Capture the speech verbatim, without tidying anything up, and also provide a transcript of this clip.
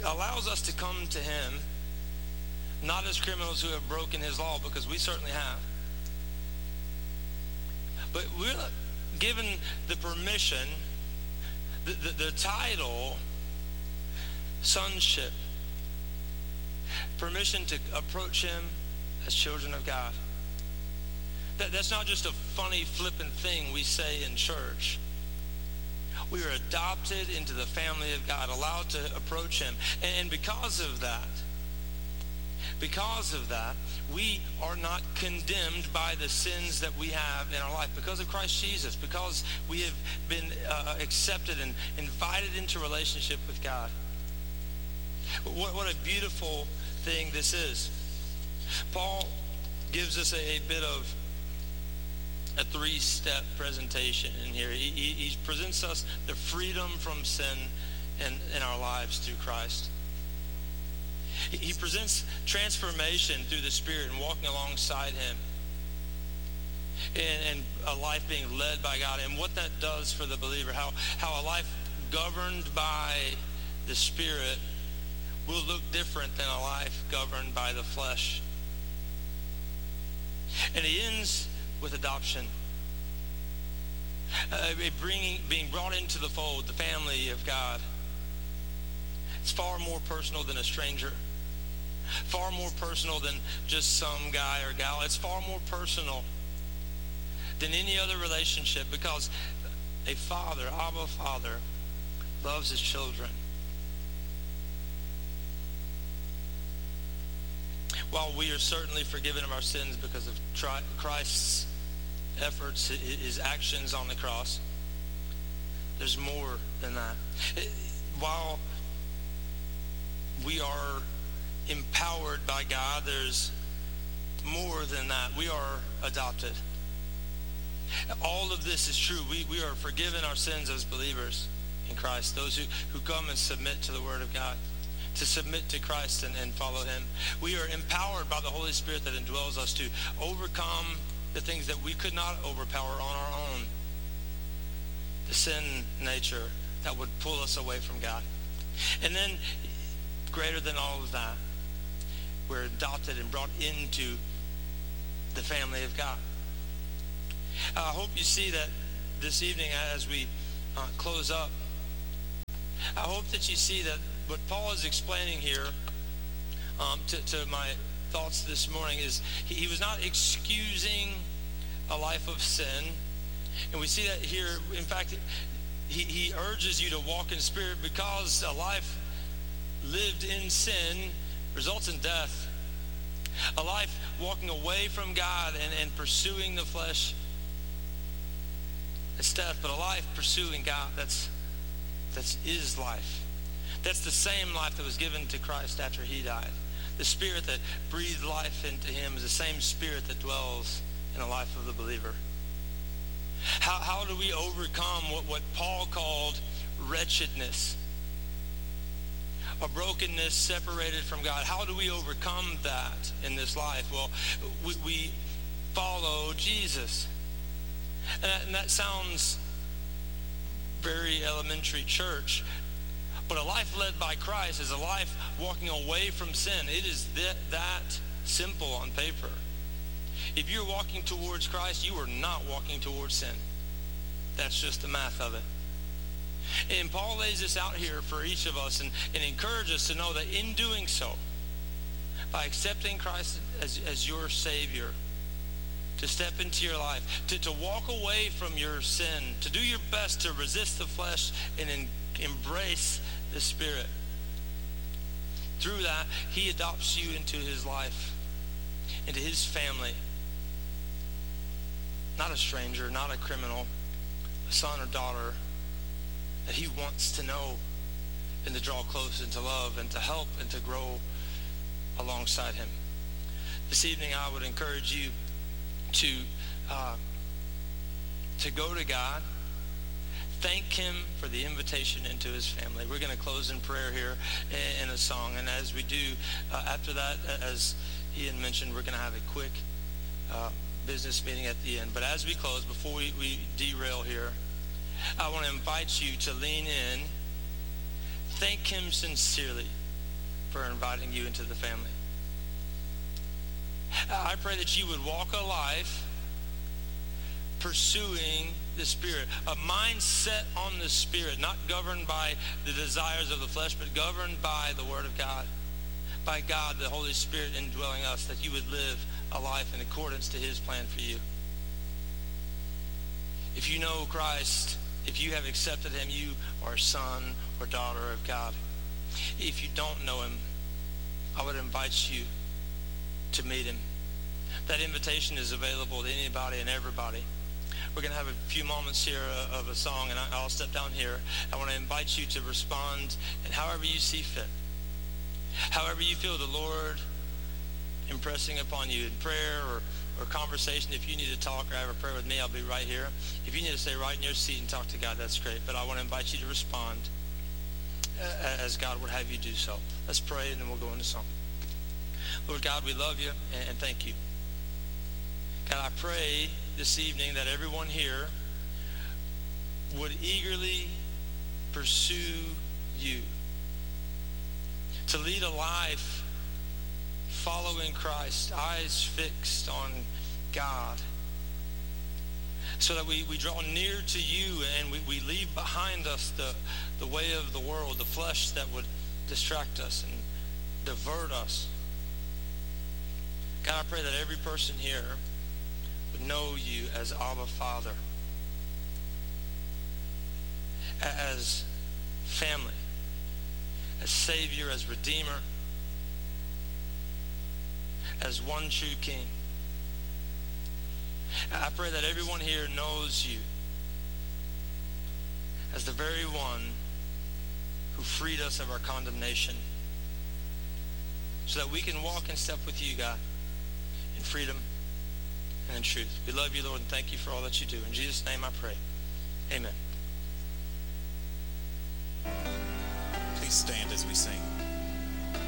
allows us to come to him, not as criminals who have broken his law, because we certainly have, but we're given the permission, the, the, the title, sonship, permission to approach him as children of God. That, that's not just a funny, flippant thing we say in church. We are adopted into the family of God, allowed to approach him. And because of that, because of that, we are not condemned by the sins that we have in our life. Because of Christ Jesus, because we have been uh, accepted and invited into relationship with God. What, what a beautiful thing this is. Paul gives us a, a bit of a three-step presentation in here. He, he, he presents us the freedom from sin in, in our lives through Christ. He, he presents transformation through the Spirit and walking alongside him. And, and a life being led by God. And what that does for the believer. How, how a life governed by the Spirit will look different than a life governed by the flesh. And he ends with adoption. Uh, bringing, being brought into the fold, the family of God. It's far more personal than a stranger. Far more personal than just some guy or gal. It's far more personal than any other relationship, because a father, Abba Father, loves his children. While we are certainly forgiven of our sins because of Christ's efforts, his actions on the cross, there's more than that. While we are empowered by God, there's more than that. We are adopted. All of this is true. We, we are forgiven our sins as believers in Christ, those who, who come and submit to the Word of God, to submit to Christ and, and follow him. We are empowered by the Holy Spirit that indwells us to overcome the things that we could not overpower on our own. The sin nature that would pull us away from God. And then, greater than all of that, we're adopted and brought into the family of God. I hope you see that this evening as we uh, close up. I hope that you see that what Paul is explaining here um, to, to my thoughts this morning is he, he was not excusing a life of sin. And we see that here. In fact, he, he urges you to walk in spirit, because a life lived in sin results in death. A life walking away from God and, and pursuing the flesh, it's death. But a life pursuing God, that's that's is life. That's the same life that was given to Christ after he died. The Spirit that breathed life into him is the same Spirit that dwells in the life of the believer. How, how do we overcome what, what Paul called wretchedness? A brokenness separated from God. How do we overcome that in this life? Well, we, we follow Jesus. And that, and that sounds very elementary church. But a life led by Christ is a life walking away from sin. It is that, that simple on paper. If you're walking towards Christ, you are not walking towards sin. That's just the math of it. And Paul lays this out here for each of us and, and encourages us to know that in doing so, by accepting Christ as, as your Savior, to step into your life, to, to walk away from your sin, to do your best to resist the flesh and in, embrace the Spirit. Through that, he adopts you into his life, into his family. Not a stranger, not a criminal, a son or daughter that he wants to know and to draw close and to love and to help and to grow alongside him. This evening, I would encourage you to uh, to go to God. Thank him for the invitation into his family. We're going to close in prayer here in a song. And as we do, uh, after that, as Ian mentioned, we're going to have a quick uh, business meeting at the end. But as we close, before we, we derail here, I want to invite you to lean in, thank him sincerely for inviting you into the family. I pray that you would walk a life pursuing the Spirit, a mind set on the Spirit, not governed by the desires of the flesh, but governed by the Word of God, by God, the Holy Spirit indwelling us, that you would live a life in accordance to his plan for you. If you know Christ, if you have accepted him, you are a son or daughter of God. If you don't know him, I would invite you to meet him. That invitation is available to anybody and everybody. We're going to have a few moments here of a song, and I'll step down here. I want to invite you to respond in however you see fit. However you feel the Lord impressing upon you in prayer or, or conversation. If you need to talk or have a prayer with me, I'll be right here. If you need to stay right in your seat and talk to God, that's great. But I want to invite you to respond as God would have you do so. Let's pray, and then we'll go into song. Lord God, we love you, and thank you. God, I pray this evening that everyone here would eagerly pursue you, to lead a life following Christ, eyes fixed on God, so that we, we draw near to you and we, we leave behind us the, the way of the world, the flesh that would distract us and divert us. God, I pray that every person here would know you as Abba Father, as family, as Savior, as Redeemer, as one true King. I pray that everyone here knows you as the very one who freed us of our condemnation, so that we can walk in step with you, God, in freedom and in truth. We love you, Lord, and thank you for all that you do. In Jesus' name I pray. Amen. Please stand as we sing.